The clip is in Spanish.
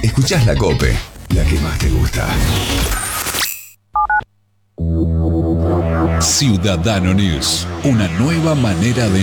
Escuchás La Cope, la que más te gusta. Ciudadano News, una nueva manera de